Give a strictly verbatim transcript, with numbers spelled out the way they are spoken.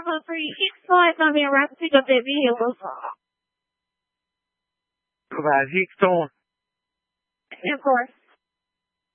Probably X-Flight namin Ramsey got their vehicles. Provide Hicks on. Of course.